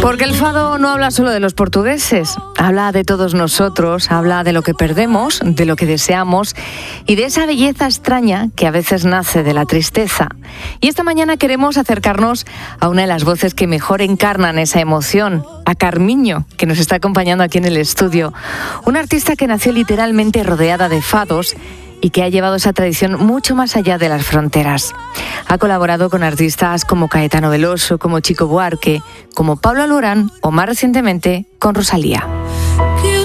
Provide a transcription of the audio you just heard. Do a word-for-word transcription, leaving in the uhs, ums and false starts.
Porque el fado no habla solo de los portugueses, habla de todos nosotros, habla de lo que perdemos, de lo que deseamos y de esa belleza extraña que a veces nace de la tristeza. Y esta mañana queremos acercarnos a una de las voces que mejor encarnan esa emoción, a Carmiño, que nos está acompañando aquí en el estudio. Una artista que nació literalmente rodeada de fados y que ha llevado esa tradición mucho más allá de las fronteras. Ha colaborado con artistas como Caetano Veloso, como Chico Buarque, como Pablo Alborán o más recientemente con Rosalía.